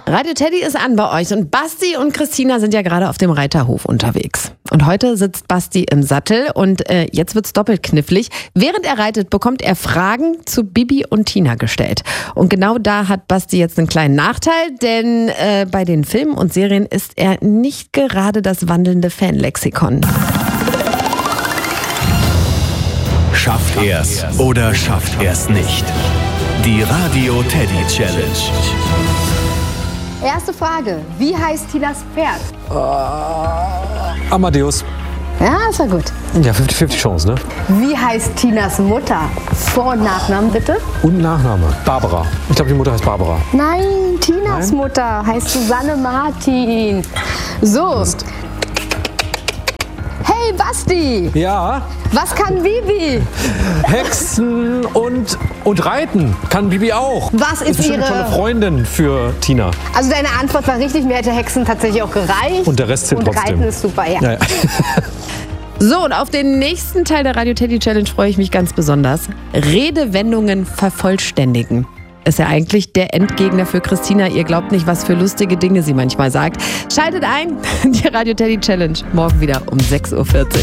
Radio Teddy ist an bei euch und Basti und Christina sind ja gerade auf dem Reiterhof unterwegs. Und heute sitzt Basti im Sattel und jetzt wird's doppelt knifflig. Während er reitet, bekommt er Fragen zu Bibi und Tina gestellt. Und genau da hat Basti jetzt einen kleinen Nachteil, denn bei den Filmen und Serien ist er nicht gerade das wandelnde Fanlexikon. Schafft er's oder schafft er's nicht? Die Radio Teddy Challenge. Erste Frage, wie heißt Tinas Pferd? Amadeus. Ja, ist ja gut. Ja, 50-50 Chance, ne? Wie heißt Tinas Mutter? Vor- und Nachnamen bitte? Und Nachname. Barbara. Ich glaube, die Mutter heißt Barbara. Nein, Tinas Mutter heißt Susanne Martin. So. Hey Basti, Ja, was kann Bibi? Hexen und Reiten kann Bibi auch. Was ist bestimmt eine tolle ihre... Freundin für Tina. Also deine Antwort war richtig, mir hätte Hexen tatsächlich auch gereicht. Und der Rest zählt und trotzdem. Reiten ist super, ja. Ja. So, und auf den nächsten Teil der Radio Teddy Challenge freue ich mich ganz besonders. Redewendungen vervollständigen. Ist ja eigentlich der Endgegner für Christina. Ihr glaubt nicht, was für lustige Dinge sie manchmal sagt. Schaltet ein, die Radio Teddy Challenge morgen wieder um 6:40 Uhr.